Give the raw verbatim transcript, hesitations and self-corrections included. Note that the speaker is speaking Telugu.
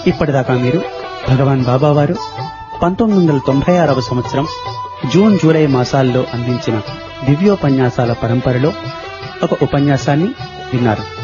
ఇప్పటిదాకా మీరు భగవాన్ బాబా వారు పంతొమ్మిది వందల తొంభై ఆరవ సంవత్సరం జూన్ జూలై మాసాల్లో అందించిన దివ్యోపన్యాసాల పరంపరలో ఒక ఉపన్యాసాన్ని విన్నారు.